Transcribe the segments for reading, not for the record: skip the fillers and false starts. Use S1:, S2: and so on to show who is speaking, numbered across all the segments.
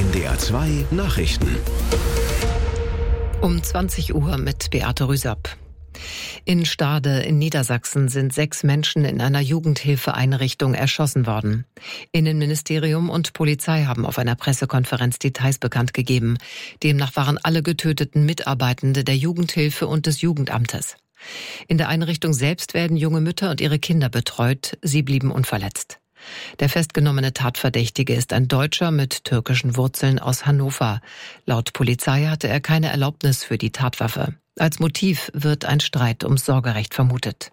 S1: NDR 2 Nachrichten.
S2: Um 20 Uhr mit Beate Rüsapp. In Stade in Niedersachsen sind 6 Menschen in einer Jugendhilfeeinrichtung erschossen worden. Innenministerium und Polizei haben auf einer Pressekonferenz Details bekannt gegeben. Demnach waren alle Getöteten Mitarbeitende der Jugendhilfe und des Jugendamtes. In der Einrichtung selbst werden junge Mütter und ihre Kinder betreut. Sie blieben unverletzt. Der festgenommene Tatverdächtige ist ein Deutscher mit türkischen Wurzeln aus Hannover. Laut Polizei hatte er keine Erlaubnis für die Tatwaffe. Als Motiv wird ein Streit ums Sorgerecht vermutet.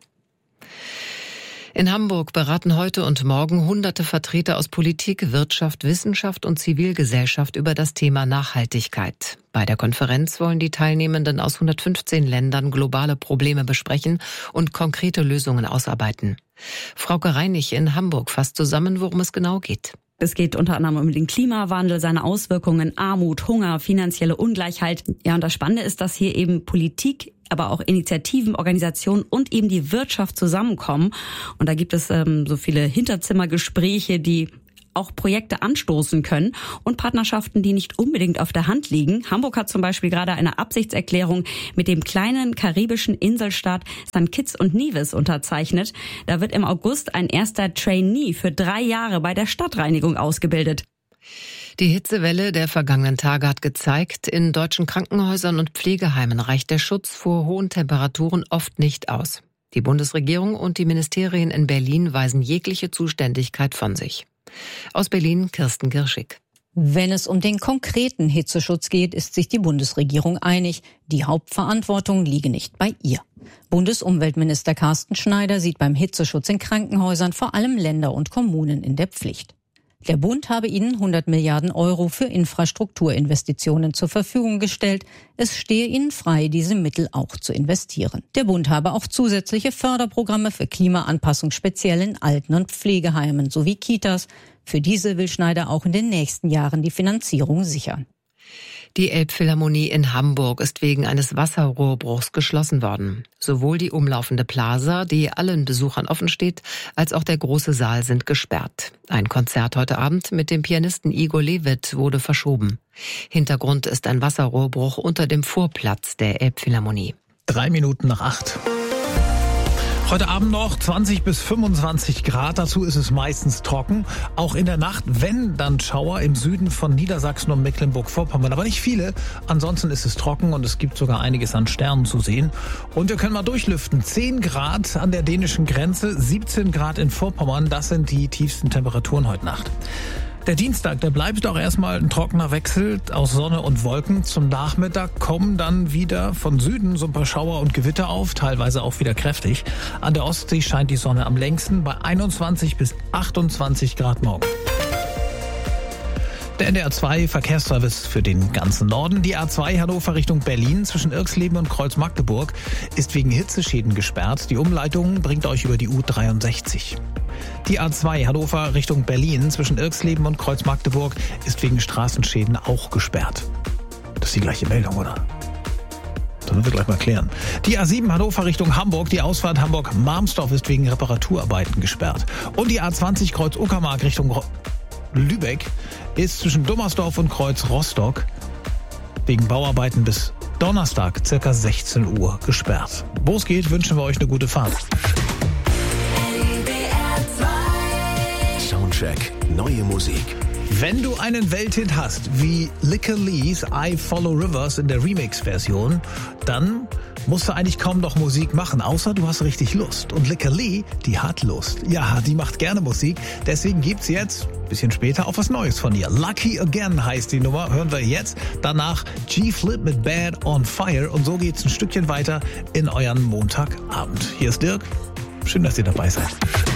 S2: In Hamburg beraten heute und morgen hunderte Vertreter aus Politik, Wirtschaft, Wissenschaft und Zivilgesellschaft über das Thema Nachhaltigkeit. Bei der Konferenz wollen die Teilnehmenden aus 115 Ländern globale Probleme besprechen und konkrete Lösungen ausarbeiten. Frauke Reinig in Hamburg fasst zusammen, worum es genau geht.
S3: Es geht unter anderem um den Klimawandel, seine Auswirkungen, Armut, Hunger, finanzielle Ungleichheit. Ja, und das Spannende ist, dass hier eben Politik, aber auch Initiativen, Organisationen und eben die Wirtschaft zusammenkommen. Und da gibt es so viele Hinterzimmergespräche, die auch Projekte anstoßen können und Partnerschaften, die nicht unbedingt auf der Hand liegen. Hamburg hat zum Beispiel gerade eine Absichtserklärung mit dem kleinen karibischen Inselstaat St. Kitts und Nevis unterzeichnet. Da wird im August ein erster Trainee für 3 Jahre bei der Stadtreinigung ausgebildet.
S2: Die Hitzewelle der vergangenen Tage hat gezeigt, in deutschen Krankenhäusern und Pflegeheimen reicht der Schutz vor hohen Temperaturen oft nicht aus. Die Bundesregierung und die Ministerien in Berlin weisen jegliche Zuständigkeit von sich. Aus Berlin Kirsten Girschig.
S4: Wenn es um den konkreten Hitzeschutz geht, ist sich die Bundesregierung einig. Die Hauptverantwortung liege nicht bei ihr. Bundesumweltminister Carsten Schneider sieht beim Hitzeschutz in Krankenhäusern vor allem Länder und Kommunen in der Pflicht. Der Bund habe ihnen 100 Milliarden Euro für Infrastrukturinvestitionen zur Verfügung gestellt. Es stehe ihnen frei, diese Mittel auch zu investieren. Der Bund habe auch zusätzliche Förderprogramme für Klimaanpassung speziell in Alten- und Pflegeheimen sowie Kitas. Für diese will Schneider auch in den nächsten Jahren die Finanzierung sichern.
S2: Die Elbphilharmonie in Hamburg ist wegen eines Wasserrohrbruchs geschlossen worden. Sowohl die umlaufende Plaza, die allen Besuchern offen steht, als auch der große Saal sind gesperrt. Ein Konzert heute Abend mit dem Pianisten Igor Levit wurde verschoben. Hintergrund ist ein Wasserrohrbruch unter dem Vorplatz der Elbphilharmonie.
S5: 7:03. Heute Abend noch 20 bis 25 Grad. Dazu ist es meistens trocken. Auch in der Nacht, wenn, dann Schauer im Süden von Niedersachsen und Mecklenburg-Vorpommern. Aber nicht viele. Ansonsten ist es trocken und es gibt sogar einiges an Sternen zu sehen. Und wir können mal durchlüften. 10 Grad an der dänischen Grenze, 17 Grad in Vorpommern. Das sind die tiefsten Temperaturen heute Nacht. Der Dienstag, der bleibt auch erstmal ein trockener Wechsel aus Sonne und Wolken. Zum Nachmittag kommen dann wieder von Süden so ein paar Schauer und Gewitter auf, teilweise auch wieder kräftig. An der Ostsee scheint die Sonne am längsten bei 21 bis 28 Grad morgen. Der NDR 2 Verkehrsservice für den ganzen Norden. Die A2 Hannover Richtung Berlin zwischen Irxleben und Kreuz-Magdeburg ist wegen Hitzeschäden gesperrt. Die Umleitung bringt euch über die U63. Die A2 Hannover Richtung Berlin zwischen Irxleben und Kreuz-Magdeburg ist wegen Straßenschäden auch gesperrt. Das ist die gleiche Meldung, oder? Das müssen wir gleich mal klären. Die A7 Hannover Richtung Hamburg, die Ausfahrt Hamburg-Marmstorf ist wegen Reparaturarbeiten gesperrt. Und die A20 Kreuz-Uckermark Richtung Lübeck ist zwischen Dummersdorf und Kreuz Rostock wegen Bauarbeiten bis Donnerstag ca. 16 Uhr gesperrt. Wo es geht, wünschen wir euch eine gute Fahrt.
S1: Soundcheck, neue Musik.
S5: Wenn du einen Welthit hast, wie Licker Lees I Follow Rivers in der Remix-Version, dann musst du eigentlich kaum noch Musik machen, außer du hast richtig Lust. Und Licker Lee, die hat Lust. Ja, die macht gerne Musik. Deswegen gibt's jetzt, ein bisschen später, auch was Neues von ihr. Lucky Again heißt die Nummer, hören wir jetzt. Danach G-Flip mit Bad on Fire. Und so geht's ein Stückchen weiter in euren Montagabend. Hier ist Dirk. Schön, dass ihr dabei seid.